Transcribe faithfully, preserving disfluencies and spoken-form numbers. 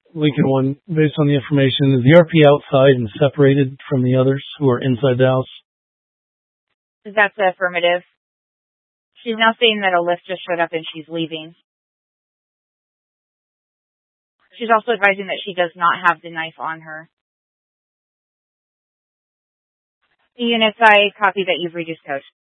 Lincoln One, based on the information, is the R P outside and separated from the others who are inside the house? That's the affirmative. She's now saying that a lift just showed up and she's leaving. She's also advising that she does not have the knife on her. The units, I copy that you've reduced code.